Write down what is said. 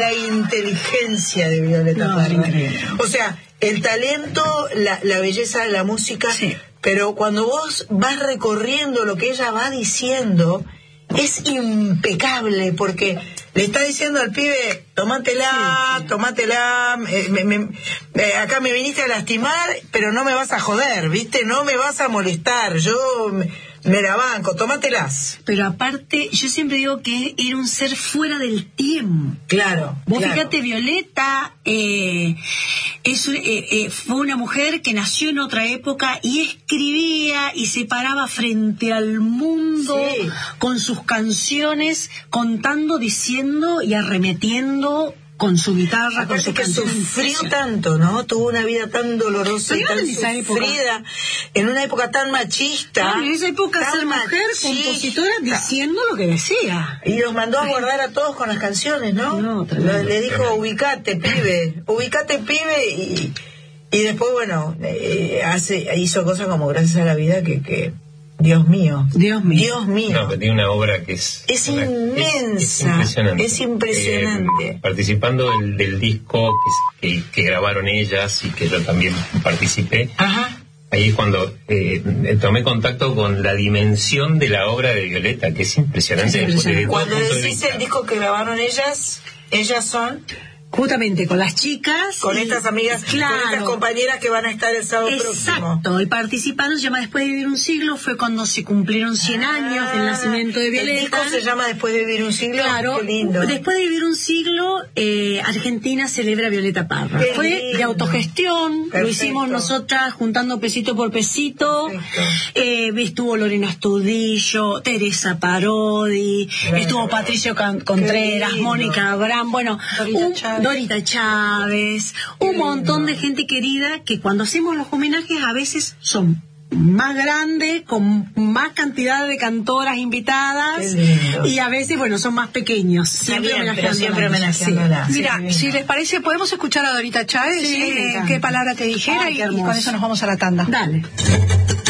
la inteligencia de Violeta Parra. O sea, el talento, la belleza de la música, sí. Pero cuando vos vas recorriendo lo que ella va diciendo, es impecable, porque le está diciendo al pibe, tómatela, sí. Tómatela, acá me viniste a lastimar, pero no me vas a joder, ¿viste? No me vas a molestar, yo me la banco, tómatelas. Pero aparte, yo siempre digo que era un ser fuera del tiempo. Claro. Vos fíjate, Violeta fue una mujer que nació en otra época y escribía y se paraba frente al mundo, sí. Con sus canciones, contando, diciendo y arremetiendo con su guitarra, con su canción. Sufrió tanto, ¿no? Tuvo una vida tan dolorosa y tan sufrida, en una época tan machista. Claro, en esa época ser mujer, compositora, diciendo lo que decía. Y los mandó a guardar a todos con las canciones, ¿no? Le dijo, ubicate, pibe, y después, bueno, hizo cosas como Gracias a la Vida que Dios mío. No, pero tiene una obra que es inmensa, es impresionante. Participando del disco que grabaron ellas y que yo también participé. Ajá. Ahí es cuando tomé contacto con la dimensión de la obra de Violeta, que es impresionante. Cuando decís el disco que grabaron ellas son... Justamente con las chicas, con estas amigas, claro, con estas compañeras que van a estar el sábado próximo. Exacto, y participaron, se llama Después de Vivir un Siglo, fue cuando se cumplieron 100 años del nacimiento de Violeta. El disco se llama Después de Vivir un Siglo. Claro, qué lindo. Después de Vivir un Siglo, Argentina celebra Violeta Parra. Fue de autogestión. Perfecto. Lo hicimos nosotras juntando pesito por pesito. Estuvo Lorena Astudillo, Teresa Parodi, estuvo Patricio Contreras, Mónica Abraham, bueno, Dorita Chávez, un montón de gente querida que cuando hacemos los homenajes a veces son más grandes, con más cantidad de cantoras invitadas, y a veces, bueno, son más pequeños. Siempre homenajeándola. Sí. Mira, si les parece, podemos escuchar a Dorita Chávez, qué palabra te dijera, y con eso nos vamos a la tanda. Dale.